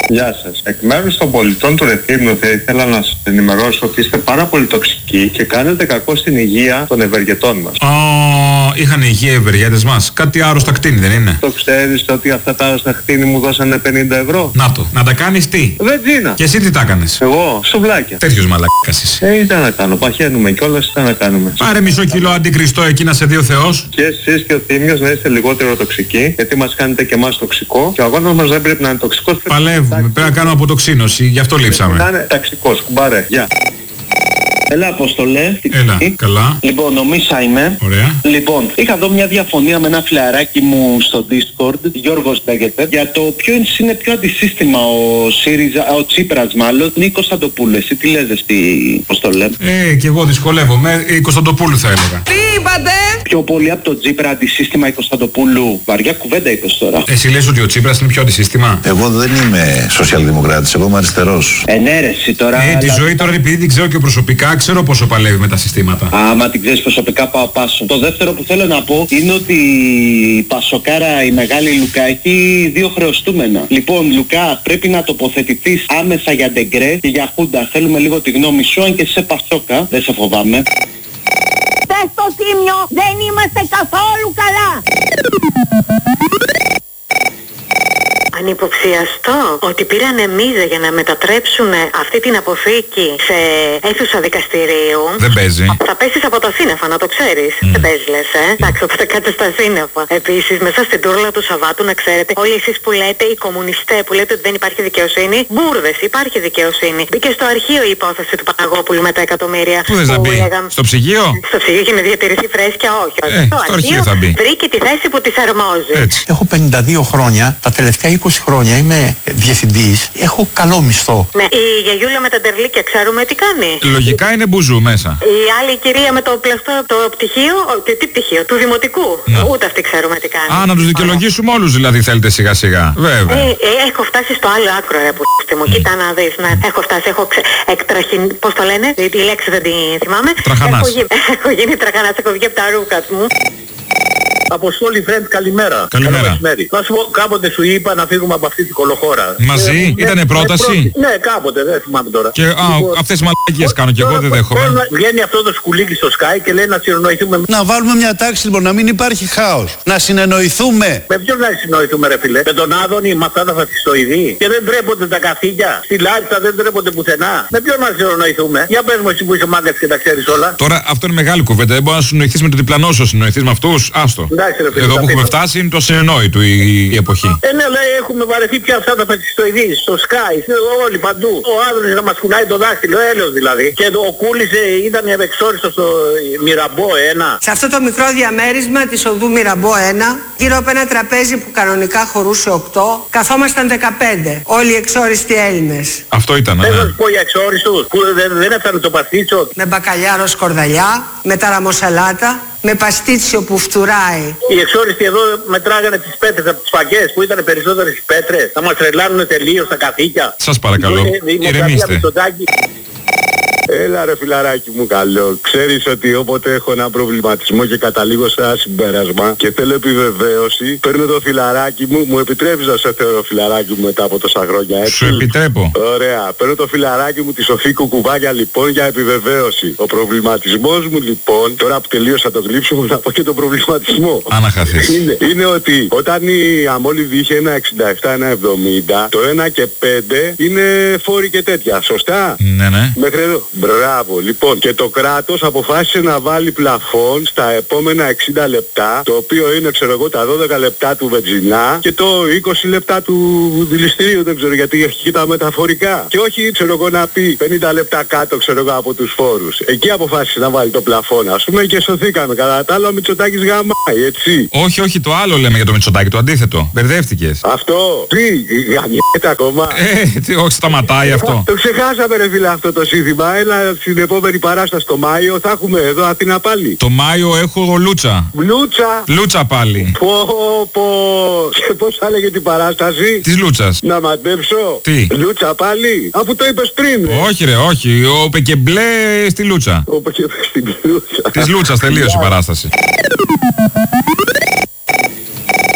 Γεια σας. Εκ μέρους των πολιτών του Ρεθύμνου θα ήθελα να σας ενημερώσω ότι είστε πάρα πολύ τοξικοί και κάνετε κακό στην υγεία των ευεργετών μας. Α, είχαν υγεία οι ευεργέτες μας. Κάτι άρρωστα κτίνη δεν είναι? Το ξέρεις ότι αυτά τα άρρωστα κτίνη μου δώσανε πενήντα ευρώ. Να το. Να τα κάνεις τι? Βενζίνα. Και εσύ τι τα κάνεις? Εγώ, σουβλάκια. Τέτοιος μαλάκας είσαι. Ε, ήταν να κάνω. Παχαίνουμε κιόλας, ήταν να κάνουμε. Πάρε μισό κιλό αντικριστό εκεί να σε δει ο Θεός. Και εσείς και ο Θήμιος να είστε λιγότερο τοξικοί, γιατί μας κάνετε και εμάς τοξικό. Και ο αγώνας μας δεν πρέπει να είναι τοξικός. Παλεύουμε. Πρέπει να κάνουμε αποτοξίνωση. Γι' αυτό λείψαμε. Να είναι ταξικός. Κουμπάρε. Γεια. Έλα, Αποστολέ. Έλα, καλά. Λοιπόν, ο Μίσα είμαι. Ωραία. Λοιπόν, είχα εδώ μια διαφωνία με ένα φιλαράκι μου στο Discord, Γιώργος λέγεται, για το ποιο είναι πιο αντισύστημα ο ΣΥΡΙΖΑ, ο Τσίπρας μάλλον, ή Κωνσταντοπούλου. Εσύ τι λες, τι, πώς το λέμε? Ε, κι εγώ δυσκολεύομαι. Η Κωνσταντοπούλου θα έλεγα. Τι είπατε? Πιο πολύ από το Τσίπρα αντισύστημα η Κωνσταντοπούλου. Βαριά κουβέντα είπες τώρα. Εσύ λες ότι ο Τσίπρας είναι πιο αντισύστημα? Εγώ δεν είμαι σοσιαλδημοκράτης, εγώ είμαι αριστερός. Ενέρεση τώρα. Ε, τη ζωή τώρα επειδή την ξέρω και προσωπικά, ξέρω πόσο παλεύει με τα συστήματα. Άμα την ξέρεις προσωπικά, πάω πάσο. Το δεύτερο που θέλω να πω είναι ότι η Πασοκάρα, η μεγάλη Λουκά, έχει δύο χρεωστούμενα. Λοιπόν, Λουκά, πρέπει να τοποθετηθείς άμεσα για Ντεγκρέ και για Χούντα. Θέλουμε λίγο τη γνώμη σου, αν και σε Πασόκα. Δεν σε φοβάμαι. Πες στο Τίμιο, δεν είμαστε καθόλου καλά. Ανυποψιαστώ ότι πήραν μίζα για να μετατρέψουν αυτή την αποθήκη σε αίθουσα δικαστηρίου. Δεν παίζει. Θα πέσεις από τα σύννεφα, να το ξέρεις. Mm. Δεν παίζει λες, ε. Εντάξει, οπότε κάτσε στα σύννεφα. Επίσης, μέσα στην τούρλα του Σαββάτου, να ξέρετε, όλοι εσείς που λέτε, οι κομμουνιστές που λέτε ότι δεν υπάρχει δικαιοσύνη, μπουρδες, υπάρχει δικαιοσύνη. Μπήκε στο αρχείο η υπόθεση του Παναγόπουλου με τα εκατομμύρια. Πού θες να μπει? Λέγαμε... Στο ψυγείο? Στο ψυγείο και να διατηρηθεί φρέσκια, όχι. Ε, στο αρχείο, αρχείο θα μπει. Βρήκε τη θέση που της αρμόζει. Έτσι. Έχω πενήντα δύο χρόνια, τα τελευταία είκοσι χρόνια είμαι διευθυντής, έχω καλό μισθό. Ναι, η γιαγιούλα με τα ντερλίκια ξέρουμε τι κάνει. Λογικά είναι μπουζού μέσα. Η άλλη κυρία με το πλαστό, το πτυχίο, τι, τι πτυχίο, του δημοτικού. Ναι. Ούτε αυτή ξέρουμε τι κάνει. Α, να τους δικαιολογήσουμε όλους δηλαδή θέλετε σιγά σιγά. Βέβαια. Ε, ε, έχω φτάσει στο άλλο άκρο ρε που μου. Mm. Κοίτα να δεις, ναι. Έχω φτάσει, έχω ξε... εκτραχυν... πώς το λένε, η λέξη δεν τη θυμάμαι. Τραχανάς. Έχω, γι... έχω γίνει τραχανάς, έχω βγει από τα ρούχα μου. Αποστόλη friend, καλημέρα. Καλημέρα. Να σου πω, κάποτε σου είπα να φύγουμε από αυτή την κολοχώρα. Μαζί, ε, ήτανε ναι, πρόταση. Ναι, κάποτε, δεν θυμάμαι τώρα. Και α, λοιπόν, αυτές τις μαλακίες κάνω και εγώ, δεν δέχομαι. Βγαίνει αυτό το σκουλίκι στο Sky και λέει να συνεννοηθούμε. Να βάλουμε μια τάξη λοιπόν, να μην υπάρχει χάος. Να συνεννοηθούμε. Με ποιον να συνεννοηθούμε ρε φίλε? Με τον Άδωνη, με αυτά τα φασιστοειδή. Και δεν τρέπονται τα καθήκια. Στη Λάρισα δεν τρέπονται πουθενά. Με ποιον να συνεννοηθούμε? Για πες μου εσύ που είσαι μάγκας και τα ξέρεις όλα. Τώρα αυτό είναι μεγάλη κουβέντα. Δεν μπορεί να συνοηθείς με το διπλανό σου, συνοηθείς με αυτούς. Άστο. Φίλε, εδώ που έχουμε φτάσει είναι το συνεννόητο η, η εποχή. Ε, ναι, λέει, έχουμε βαρεθεί πια αυτά τα φασιστοειδή, στο Sky, όλοι παντού. Ο Άδωνης να μας κουνάει το δάχτυλο, έλεος δηλαδή. Και ο Κούλης ε, ήταν ευεξόριστος στο Μυραμπό ένα. Σε αυτό το μικρό διαμέρισμα της οδού Μυραμπό ένα, γύρω από ένα τραπέζι που κανονικά χωρούσε οκτώ, καθόμασταν δεκαπέντε. Όλοι οι εξόριστοι Έλληνες. Αυτό ήταν, ναι. Θέλω να σου πω για εξόριστους, που δεν, δεν έφτανε το παστίτσο. Με μπακαλιάρο σκορδαλιά, με ταραμοσαλάτα, με παστίτσιο που φτουράει. Οι εξόριστοι εδώ μετράγανε τις πέτρες από τις φακές που ήταν περισσότερες οι πέτρες. Θα μας τρελάνουνε τελείως τα καθήκια. Σας παρακαλώ, ηρεμήστε. Έλα ρε φιλαράκι μου καλό. Ξέρεις ότι όποτε έχω ένα προβληματισμό και καταλήγω σε ένα συμπέρασμα και θέλω επιβεβαίωση, παίρνω το φιλαράκι μου, μου επιτρέπεις να σε θεωρώ φιλαράκι μου μετά από τόσα χρόνια, έτσι? Σου επιτρέπω. Ωραία. Παίρνω το φιλαράκι μου τη Σοφή Κουκουβάγια λοιπόν για επιβεβαίωση. Ο προβληματισμός μου λοιπόν, τώρα που τελείωσα το γλύψιμο να πω και τον προβληματισμό. Αναχαθείς. Είναι, είναι ότι όταν η Αμόλυδη είχε ένα εξήντα επτά ένα εβδομήντα, το ένα και πέντε είναι φόροι και τέτοια, σωστά? Ναι, ναι. Μέχρι εδώ. Μπράβο, λοιπόν. Και το κράτος αποφάσισε να βάλει πλαφόν στα επόμενα εξήντα λεπτά, το οποίο είναι, ξέρω εγώ, τα δώδεκα λεπτά του βενζινά και το είκοσι λεπτά του δηληστηρίου, δεν ξέρω γιατί έχει τα μεταφορικά. Και όχι, ξέρω εγώ, να πει πενήντα λεπτά κάτω, ξέρω εγώ, από τους φόρους. Εκεί αποφάσισε να βάλει το πλαφόν, ας πούμε, και σωθήκαμε. Κατά τα άλλα, ο Μητσοτάκης γαμάει, έτσι. Όχι, όχι, το άλλο λέμε για το Μητσοτάκη, το αντίθετο. Μπερδεύτηκες. Αυτό. Τι, γαμιέται ακόμα. Ε, τι, όχι, σταματάει αυτό. Το ξεχάσαμε, ρε φίλε, αυτό το σύνθημα. Έλα στην επόμενη παράσταση το Μάιο θα έχουμε εδώ Αθήνα πάλι. Το Μάιο έχω Λούτσα. Λούτσα. Λούτσα πάλι. Πω πω. Και πώς θα λέγε την παράσταση? Της Λούτσας. Να μαντέψω. Τι? Λούτσα πάλι. Αφού το είπες πριν. Ε. Όχι ρε, όχι. Ο Πεκεμπλέ στη Λούτσα. Ο Πεκεμπλέ στη Λούτσα. Της Λούτσας τελείωσε η παράσταση.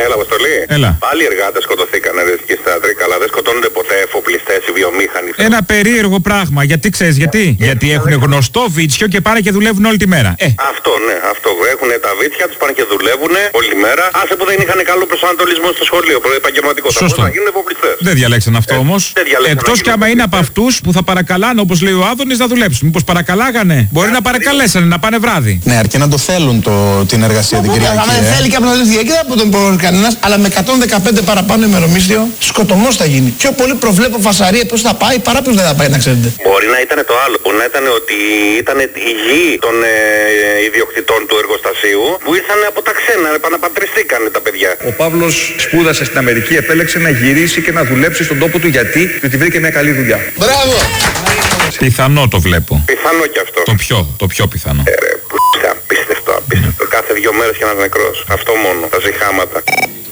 Έλα, Αποστολή. Έλα. Πάλι εργάτες σκοτωθήκανε ρε, εκεί στα Τρίκαλα. Δεν σκοτώνονται ποτέ εφοπλιστές ή βιομήχανοι. Ένα περίεργο πράγμα. Γιατί ξέρεις γιατί? Yeah. Γιατί έχουν γνωστό βίτσιο και πάνε και δουλεύουν όλη τη μέρα. Ε. Αυτό, ναι, αυτό. Έχουν τα βίτσια τους, πάνε και δουλεύουν όλη τη μέρα. Άσε που δεν είχαν καλό προσανατολισμό στο σχολείο, προεπαγγελματικό. Σωστό. Θα γίνουν εφοπλιστές. Δεν διαλέξαν αυτό ε, όμως. Εκτός κι άμα είναι από αυτούς που θα παρακαλάνε, όπως λέει ο Άδωνης, να δουλέψουν. Μήπως παρακαλάγανε. Μπορεί να παρακαλέσανε να πάνε βράδυ. Ναι, αρκεί να το θέλουν το, την εργασία την Κυριακή. Αν δεν θέλει και από την Κυριακή δεν τον μπορεί κανένας, αλλά με εκατόν δεκαπέντε παραπάνω ημερομίσθιο σκοτωμός θα γίνει. Πιο πολύ προβλέπω φασαρία ποιος θα πάει παρά ποιος δεν θα πάει, να ξέρετε. Μπορεί να ήταν το άλλο. Μπορεί να ήταν ότι ήταν η γη των ε, ιδιοκτητών του εργοστασίου που ήρθαν από τα ξένα, επαναπατριστήκανε τα παιδιά. Ο Παύλος σπούδασε στην Αμερική, επέλεξε να γυρίσει και να δουλέψει στον τόπο του γιατί, γιατί βρήκε μια καλή δουλειά. Μπράβο! Πιθανό το βλέπω. Πιθανό κι αυτό. Το πιο, το πιο πιθανό. Ε, ρε, απίστευτο, απίστευτο. Κάθε δύο μέρες και ένας νεκρός. Αυτό μόνο, τα ζυχάματα.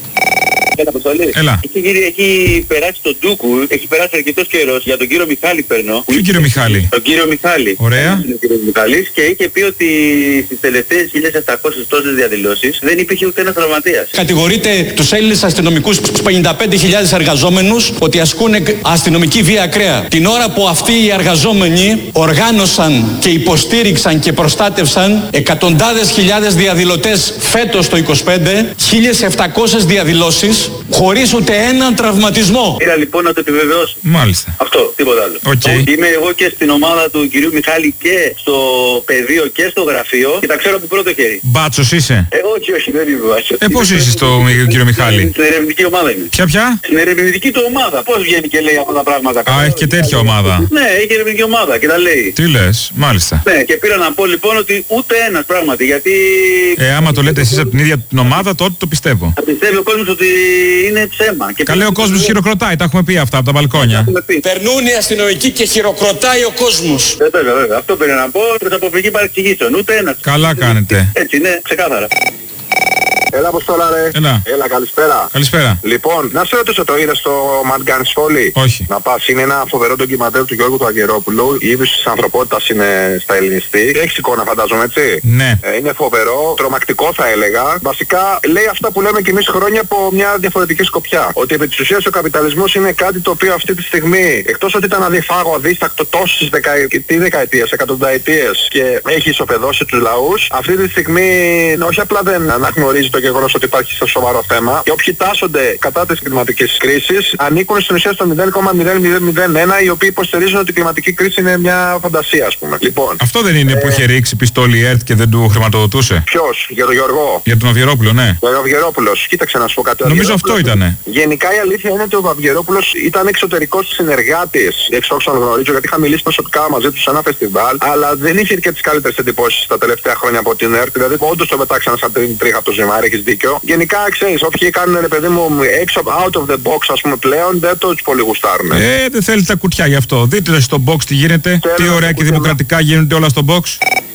Έλα. Έχει, έχει περάσει τον Ντούκου, έχει περάσει αρκετός καιρός. Για τον κύριο Μιχάλη παίρνω. Ποιο κύριο Μιχάλη? Τον κύριο Μιχάλη. Ωραία. Ο κύριος Μιχάλης και είχε πει ότι στις τελευταίες χίλιες επτακόσιες τόσες διαδηλώσεις δεν υπήρχε ούτε ένας τραυματίας. Κατηγορείται τους Έλληνες αστυνομικούς πενήντα πέντε χιλιάδες εργαζόμενους ότι ασκούν αστυνομική βία ακραία. Την ώρα που αυτοί οι εργαζόμενοι οργάνωσαν και υποστήριξαν και προστάτευσαν εκατοντάδες χιλιάδες διαδηλωτές φέτος το είκοσι πέντε, χίλιες επτακόσιες διαδηλώσεις χωρίς ούτε έναν τραυματισμό. Πήρα λοιπόν να το επιβεβαιώσω. Μάλιστα. Αυτό, τίποτα άλλο. Okay. Είμαι εγώ και στην ομάδα του κυρίου Μιχάλη και στο πεδίο και στο γραφείο και τα ξέρω από πρώτο χέρι. Μπάτσος είσαι? Ε, όχι, όχι, δεν είμαι μπάτσος. Ε, πώς είσαι στο κύριο Μιχάλη? Στην ερευνητική ομάδα είμαι. Ποια πια? Στην ερευνητική του ομάδα. Πώς βγαίνει και λέει αυτά τα πράγματα? Α, έχει και τέτοια ομάδα. Ναι, έχει ερευνητική ομάδα και τα λέει. Τι λες, μάλιστα. Ναι, και πήρα να πω λοιπόν ότι ούτε ένας πράγματι, γιατί... Ε, άμα το λέτε εσείς από την ίδια την ομάδα, τότε το πιστεύω. Θα πιστεύει ο κόσμος ότι είναι ψέμα. Και καλέ ο κόσμος χειροκροτάει, τα έχουμε πει αυτά από τα μπαλκόνια. Περνούν οι αστυνομικοί και χειροκροτάει ο κόσμος. Βέβαια, βέβαια. Αυτό πήρα να πω προς αποφυγή παρεξηγήσεων. Ούτε ένας. Καλά κάνετε. Έτσι είναι, ξεκάθαρα. Έλα, Αποστόλα, ρε. Έλα. Έλα, καλησπέρα. Καλησπέρα. Λοιπόν, να σε ρωτήσω, το είδες στο Mad Guns Folly? Όχι. Να πας, είναι ένα φοβερό ντοκιμαντέρ του Γιώργου του Αγγερόπουλου. Η είδηση της ανθρωπότητας είναι στα ελληνιστή. Έχεις εικόνα, φαντάζομαι, έτσι? Ναι. Ε, είναι φοβερό, τρομακτικό θα έλεγα. Βασικά λέει αυτά που λέμε κι εμείς χρόνια από μια διαφορετική σκοπιά. Ότι επί της ουσίας ο καπιταλισμός είναι κάτι το οποίο αυτή τη στιγμή, εκτός ότι ήταν αδιφάγο, αδίστακτο τόσες δεκαετίες, εκατονταετίες και έχει ισοπεδώσει τους λαούς, αυτή τη στιγμή όχι απλά δεν αναγνωρίζει το γεγονός ότι υπάρχει στο σοβαρό θέμα και όποιοι τάσσονται κατά της κλιματικής κρίσης ανήκουν στην ουσία στο μηδέν κόμμα μηδέν μηδέν μηδέν ένα, οι οποίοι υποστηρίζουν ότι η κλιματική κρίση είναι μια φαντασία, ας πούμε. Λοιπόν, αυτό δεν είναι ε... που είχε ρίξει πιστόλι η ΕΡΤ και δεν του χρηματοδοτούσε? Ποιος? Για τον Γιώργο? Για τον Αβγερόπουλο, ναι. Για τον Αβγερόπουλος. Κοίταξε να σου πω κάτι. Νομίζω αυτό ήτανε. Γενικά η αλήθεια είναι ότι ο Αβγερόπουλος ήταν εξωτερικός συνεργάτης, εξ όσων γνωρίζω, γιατί είχα μιλήσει προσωπικά μαζί του σε ένα φεστιβάλ, αλλά δεν είχε και τις καλύτερες εντυπώσεις τα τελευταία χρόνια από την ΕΡΤ. Δηλαδή όντως το πετάξανε σαν την τρίχα από το ζυμάρι, έχεις δίκιο. Γενικά ξέρεις, όποιοι κάνουν ρε παιδί μου έξω, out of the box ας πούμε πλέον, δεν το πολύ γουστάρουν. Ε, δεν θέλει τα κουτιά γι' αυτό. Δείτε στο box τι γίνεται, Θέλω τι ωραία και δημοκρατικά γίνονται όλα στο box.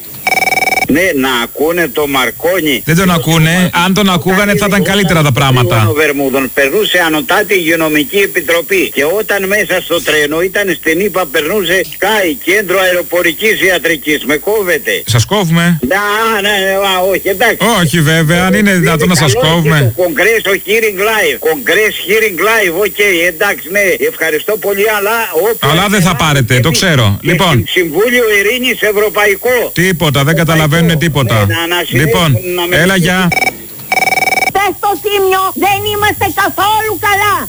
Ναι, να ακούνε το Μαρκόνι. Δεν τον ακούνε. Αν τον ακούγανε θα ήταν καλύτερα τα πράγματα. Ο Βερμούδων περνούσε ανωτάτη υγειονομική επιτροπή. Και όταν μέσα στο τρένο ήταν στην ΙΠΑ, περνούσε ΚΑΙ, κέντρο αεροπορικής ιατρικής. Με κόβετε. Σας κόβουμε? Να, ναι, όχι, εντάξει. Όχι βέβαια, αν είναι δυνατόν να σας κόβουμε. Κογκρέσο Hearing Live. Κογκρέσ Hearing Live, οκ, okay, εντάξει, ναι, ευχαριστώ πολύ, αλλά... Αλλά δεν θα πάρετε, το ξέρω. Λοιπόν. Συμβούλιο Ειρήνης Ευρωπαϊκό. Τίποτα, δεν καταλαβαίνω. Δεν τίποτα. Ναι, να, να λοιπόν, να έλα για. Πες στο Τίμιο, δεν είμαστε καθόλου καλά.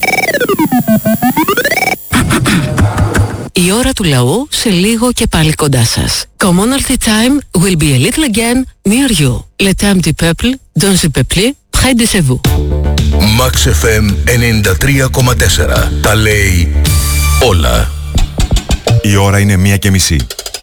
Η ώρα του λαού σε λίγο και πάλι κοντά σας. Commonalty time will be a little again near you. Le temps du peuple, dans le peuple, près de chez vous. Max εφ εμ ενενήντα τρία κόμμα τέσσερα. Τα λέει όλα. Η ώρα είναι μία και μισή.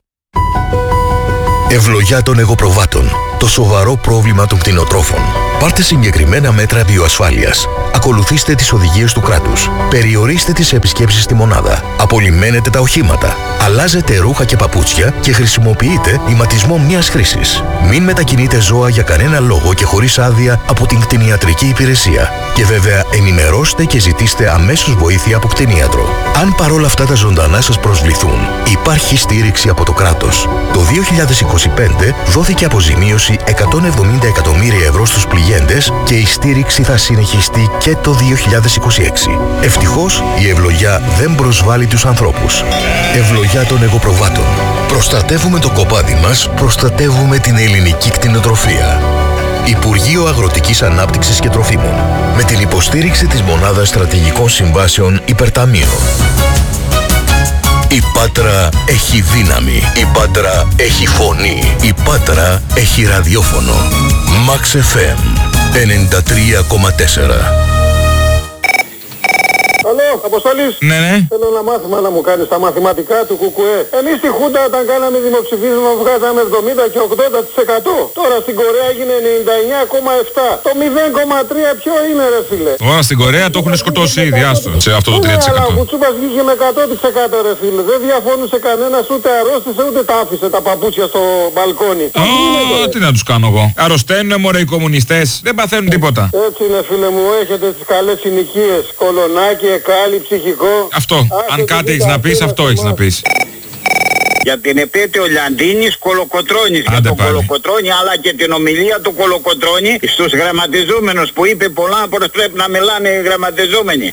Ευλογιά των εγωπροβάτων. Το σοβαρό πρόβλημα των κτηνοτρόφων. Πάρτε συγκεκριμένα μέτρα βιοασφάλειας. Ακολουθήστε τις οδηγίες του κράτους. Περιορίστε τις επισκέψεις στη μονάδα. Απολυμμένετε τα οχήματα. Αλλάζετε ρούχα και παπούτσια και χρησιμοποιείτε ηματισμό μιας χρήσης. Μην μετακινείτε ζώα για κανένα λόγο και χωρίς άδεια από την κτηνιατρική υπηρεσία. Και βέβαια ενημερώστε και ζητήστε αμέσως βοήθεια από κτηνίατρο. Αν παρόλα αυτά τα ζωντανά σας προσβληθούν, υπάρχει στήριξη από το κράτος. Το δύο χιλιάδες είκοσι πέντε δόθηκε αποζημίωση εκατόν εβδομήντα εκατομμύρια ευρώ στους πληγέντες πληγέντες και η στήριξη θα συνεχιστεί και το δύο χιλιάδες είκοσι έξι. Ευτυχώς η ευλογιά δεν προσβάλλει τους ανθρώπους. Ευλογιά των εγωπροβάτων. Προστατεύουμε το κοπάδι μας, προστατεύουμε την ελληνική κτηνοτροφία. Υπουργείο Αγροτικής Ανάπτυξης και Τροφίμων. Με την υποστήριξη της Μονάδας Στρατηγικών Συμβάσεων Υπερταμείων. Η Πάτρα έχει δύναμη. Η Πάτρα έχει φωνή. Η Πάτρα έχει ραδιόφωνο. Max εφ εμ ενενήντα τρία κόμμα τέσσερα. Αλό, Αποστόλης. Ναι, ναι. Θέλω ένα μάθημα να μου κάνεις τα μαθηματικά του Κουκουέ. Εμείς στη Χούντα όταν κάναμε δημοψηφίσμα βγάζαμε εβδομήντα και ογδόντα τοις εκατό. Τώρα στην Κορέα έγινε ενενήντα εννιά κόμμα επτά. Το μηδέν κόμμα τρία ποιο είναι ρε φίλε? Τώρα στην Κορέα το έχουν σκοτώσει ήδη, άστο, σε αυτό το τρία τοις εκατό. Ναι, αλλά ο Κουτσούπας βγήκε με εκατό τοις εκατό ρε φίλε. Δεν διαφώνησε κανένας, ούτε αρρώστησε ούτε τα άφησε τα παπούτσια στο μπαλκόνι. Ω, τι να τους κάνω εγώ. Αρρωσταίνουν μωρέ οι κομμουνιστές, δεν παθαίνουν τίποτα. Έτσι είναι φίλε μου, έχετε τις καλές συνοικίες. Κολονάκι, Εκάλη, ψυχικό. Αυτό. Αν κάτι έχεις να πεις, αυτό έχεις να πεις. Για την επέτειο Λιαντίνης Κολοκοτρώνης. Για τον Κολοκοτρώνη, αλλά και την ομιλία του Κολοκοτρώνη στους γραμματιζόμενους που είπε πολλά πως πρέπει να μιλάνε οι γραμματιζόμενοι.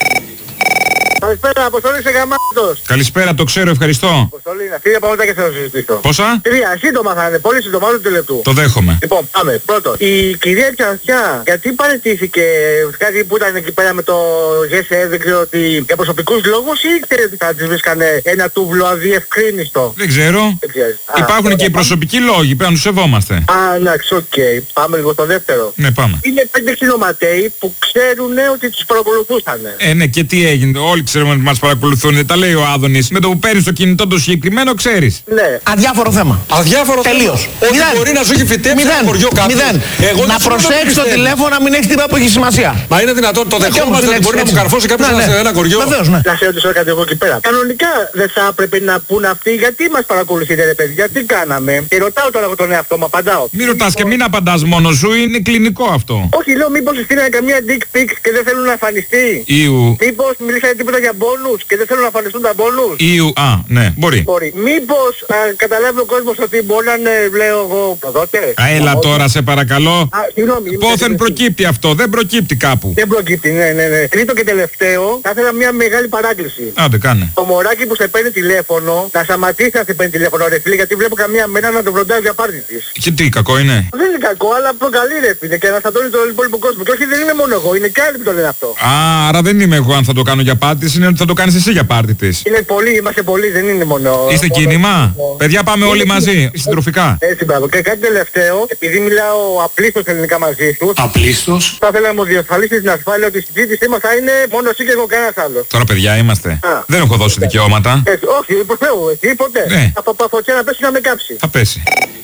Καλησπέρα, Αποστολή σε γαμάτος. Καλησπέρα, το ξέρω, ευχαριστώ. Αποστολή, τρία πράγματα και θέλω να συζητήσω. Πόσα? Τρία, σύντομα θα είναι, πολύ σύντομα, όλο του λεπτού. Το δέχομαι. Λοιπόν, πάμε. Πρώτον, η κυρία Ξανθιά, γιατί παραιτήθηκε κάτι που ήταν εκεί πέρα με το ΓΕΣΕ, δεν ξέρω τι, για προσωπικούς λόγους ή ξέρετε ότι θα της βρίσκανε ένα τούβλο αδιευκρίνιστο? Δεν ξέρω. Δεν ξέρεις. Υπάρχουν Α, και οι προσωπικοί λόγοι, πρέπει να τους σεβόμαστε. Α, εντάξει, οκ. Okay. Πάμε λίγο στο δεύτερο. Ναι, πάμε. Είναι πέντε ξυλωματέοι που ξέρουν ότι τους παρακολουθούσαν. Ε, ναι, και τι έγινε, όλοι ξέρουμε ότι μας παρακολουθούν. Τα λέει ο Άδωνης. Με το που παίρνεις το κινητό το συγκεκριμένο, ξέρεις. Ναι. Αδιάφορο θέμα. Αδιάφορο Τελείως. θέμα. Τελείως. Όχι μπορεί να σου έχει φυτέψει ένα χωριό κάποιος. Μηδέν. Εγώ να προσέξεις το τηλέφωνο να μην έχει τίποτα που έχει σημασία. Μα είναι δυνατόν το δεχόμαστε ότι μπορεί να μου καρφώσει κάποιος ναι, ναι. σε ένα χωριό. Βεβαίως, ναι. Να σε ρωτήσω κάτι εγώ εκεί πέρα. Κανονικά δεν θα έπρεπε να πούν αυτοί γιατί μας παρακολουθείτε ρε παιδιά, τι κάναμε. Και ρωτάω τώρα εγώ τον εαυτό μου, απαντάω. Μην ρωτάς και μην απαντάς μόνος σου, είναι κλινικό αυτό. Όχι, λέω μήπως στείλανε καμία dick pics και δεν θέλουν να εμφανιστεί. Ιου. Μήπως μιλήσανε τίποτα για μπόνους και δεν θέλουν να εμφανιστούν τα μπόνους. Ιου, α, ναι, μπορεί. Μπορεί. Μήπως α, καταλάβει ο κόσμος ότι μπορεί να είναι, λέω εγώ, προδότες. Α, έλα τώρα σε παρακαλώ. Α, συγγνώμη. Πόθεν προκύπτει αυτό, δεν προκύπτει κάπου. Δεν προκύπτει, ναι, ναι, ναι. Τρίτο και τελευταίο, θα ήθελα μια μεγάλη παράκληση. Άντε, κάνε. Το μωράκι που σε παίρνει τηλέφωνο, να σταματήσει να σε παίρνει τηλέφωνο, ρε φίλε, γιατί βλέπω καμία μέρα να το βροντάει για πάρτι της. Και τι, κακό είναι? Δεν είναι κακό, αλλά προκαλεί ρε φίλε και να στατώνει τον υπόλοιπο κόσμο. Και όχι, δεν είναι μόνο εγώ, είναι και άλλοι που το λένε αυτό. Α, άρα δεν είμαι εγώ αν θα το κάνω για πάρτι της, είναι ότι θα το κάνεις εσύ για πάρτι της. Είναι πολλοί, είμαστε πολλοί, δεν είναι μόνο. Είστε μόνο κίνημα? Μόνο. Παιδιά, πάμε όλοι μαζί, συντροφικά. Έτσι, μπράβο. Και κάτι τελευταίο, επειδή μιλάω απλίστως ελληνικά μαζί σου. Απλίστως. Θα ήθελα να μου διασφαλίσεις την ασφάλεια ότι η συζήτησή μας θα είναι μόνο εσύ και εγώ, κανένας άλλος. Τώρα, παιδιά, είμαστε. Α. Δεν έχω δώσει δικαιώματα. Έτσι, όχι, προς Θεού, εσύ ποτέ. Ναι. Από τα φωτιά να πέσει να με κάψει. Θα πέσει.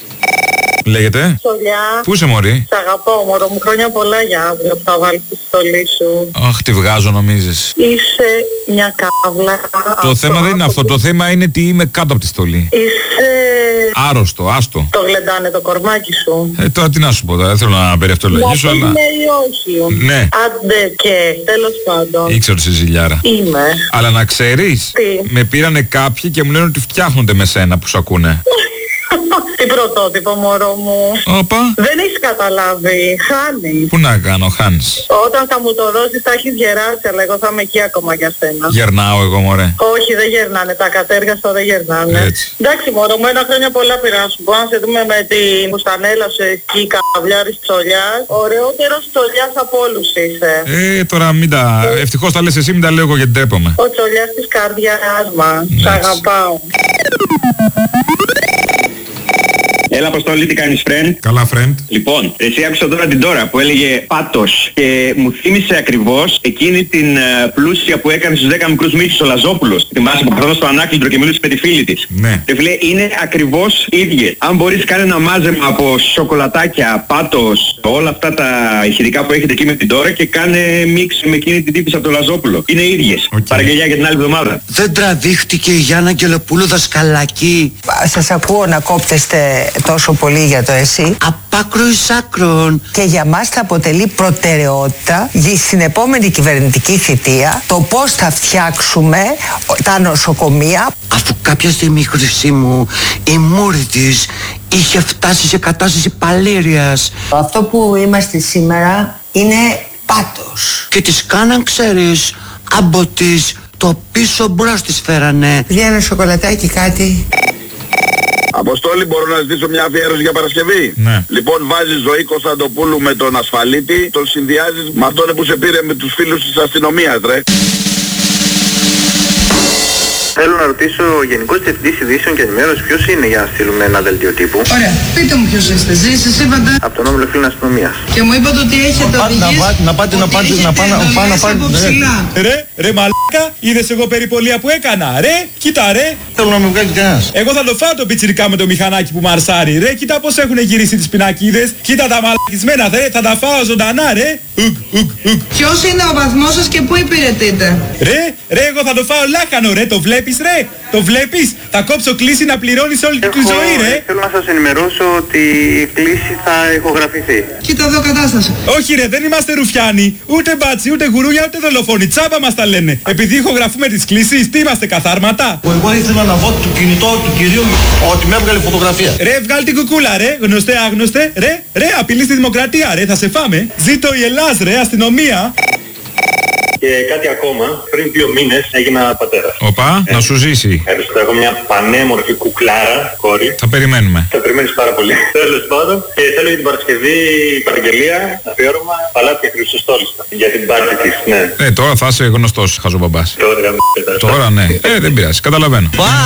Λέγεται. Σολιά. Πού είσαι μωρή? Σ' αγαπώ μωρό μου, χρόνια πολλά για αύριο που θα βάλεις τη στολή σου. Αχ, τη βγάζω νομίζεις. Είσαι μια κάβλα. Το αυτό, θέμα δεν είναι αυτό, το θέμα είναι τι είμαι κάτω από τη στολή. Είσαι... Άρρωστο, άστο. Το γλεντάνε το κορμάκι σου. Ε, τώρα τι να σου πω, δεν θέλω να περιευτολογήσω, αλλά... Ναι ή όχι. Ναι. Άντε και, τέλος πάντων. Ήξερα σε ζηλιάρα. Είμαι. Αλλά να ξέρεις, τι? Με πήρανε κάποιοι και μου λένε ότι φτιάχνονται με σένα που σ' ακούνε. Τι πρωτότυπο μωρό μου. Όπα. Δεν έχεις καταλάβει. Χάνεις. Πού να κάνω, χάνεις. Όταν θα μου το δώσεις θα έχεις γεράσει, αλλά εγώ θα είμαι εκεί ακόμα για σένα. Γερνάω εγώ μωρέ. Όχι, δεν γερνάνε. Τα κατέργαστα δεν γερνάνε. Έτσι. Εντάξει μωρό μου, ένα χρόνια πολλά πειρά σου. Μπορώ να σε δούμε με την μουστανέλα σου εκεί, καβλιάρης Τσολιάς. Ωραιότερος Τσολιάς από όλους είσαι. Ε, τώρα μην τα... Ευτυχώς τα λες εσύ, μην τα λέω εγώ γιατί ντρέπομαι. Ο Τσολιάς της καρδιάς μας. Σ' αγαπάω. Έλα Αποστόλη, τι κάνεις friend? Καλά friend. Λοιπόν, εσύ άκουσα τώρα την τώρα που έλεγε πάτος και μου θύμισε ακριβώς εκείνη την uh, πλούσια που έκανε στους δέκα μικρούς μύθους ο Λαζόπουλος. Θυμάσαι που καθόταν στο ανάκλητρο και μιλούσε με τη φίλη της. Ναι. Και φίλε, είναι ακριβώς ίδιες. Αν μπορείς κάνει ένα μάζεμα από σοκολατάκια, πάτος, όλα αυτά τα ηχητικά που έχετε εκεί με την τώρα και κάνε μίξ με εκείνη την τύπησα από το Λαζόπουλο. Είναι ίδιες. Okay. Παραγγελιά για την άλλη εβδομάδα. Δεν τραβήχτηκε η Γιάννα Αγγελοπούλου δασκαλάκι. Σας ακούω να κόπτεστε τόσο πολύ για το εσύ. Απάκρο εις άκρον. Και για μας θα αποτελεί προτεραιότητα στην επόμενη κυβερνητική θητεία το πώς θα φτιάξουμε τα νοσοκομεία. Αφού κάποια στιγμή, Χρυσή μου, η μούρη της είχε φτάσει σε κατάσταση παλήριας. Αυτό που είμαστε σήμερα είναι πάτος. Και τις κάναν, ξέρεις, από τις το πίσω μπρος της φέρανε. Για ένα σοκολατάκι κάτι. Αποστόλη, μπορώ να ζητήσω μια αφιέρωση για Παρασκευή? Ναι. Λοιπόν, βάζεις Ζωή Κωνσταντοπούλου με τον ασφαλίτη, τον συνδυάζεις με αυτόν που σε πήρε με τους φίλους της αστυνομίας, ρε. Θέλω να ρωτήσω ο Γενικός Διευθυντής Ειδήσεων και Ενημέρωσης ποιος είναι για να στείλουμε ένα δελτίο τύπου. Ωραία, πείτε μου ποιος είστε, εσείς, εσύ είπατε. Από τον Όμιλο Φίλων Αστυνομίας. Και μου είπατε ότι έχετε οδηγίες, να πάτε να πάτε να πάτε να πάτε από ψηλά. Ρε, ρε μαλάκα, είδες εγώ περιπολία που έκανα, ρε, κοίτα ρε. Θέλω να με βγάλει κανένας. Εγώ θα το φάω το πιτσιρικά με το μηχανάκι που μαρσάρει, ρε, κοίτα πως έχουν γυρίσει τις πινακίδες, κοίτα τα μαλακισμένα, ρε, θα τα φάω ζωντανά, ρε. Ουκ, ουκ, ουκ. Ποιος είναι ο βαθμός σας και πού υπηρετείτε? Ρε, ρε, εγώ θα το φάω λάχανο, ρε, το βλέπεις, ρε, το βλέπεις, θα κόψω κλίση να πληρώνεις όλη Έχω, τη ζωή, ρε. Θέλω να σας ενημερώσω ότι η κλίση θα ηχογραφηθεί. Κοίτα εδώ κατάσταση. Όχι ρε, δεν είμαστε ρουφιάνοι, ούτε μπάτσι, ούτε γουρούνια, ούτε δολοφόνοι, τσάμπα μας τα λένε. Επειδή ηχογραφούμε τις κλήσεις, τι είμαστε, καθάρματα? Εγώ ήθελα να δω το κινητό του κυρίου ότι με έβγαλε φωτογραφία. Ρε, βγάλει την κουκούλα, ρε, γνωστέ, άγνωστε, ρε, ρε, απειλή στη δημοκρατία, ρε, θα σε φάμε. Ζήτω η Ελλάς, ρε, αστυνομία. Και κάτι ακόμα, πριν δύο μήνες έγινα πατέρας. Οπα, ε, να σου ζήσει. Ευχαριστώ, έχω μια πανέμορφη κουκλάρα, κόρη. Θα περιμένουμε. Θα περιμένεις πάρα πολύ. Τέλος πάντων, και θέλω για την Παρασκευή παραγγελία, αφιέρωμα, παλάτια Χρυσοστόλιστα. Για την πάρτι της, ναι. Ε, τώρα θα είσαι γνωστός χαζομπαμπάς. Τώρα, Τώρα ναι. Ε, δεν πειράζει, καταλαβαίνω.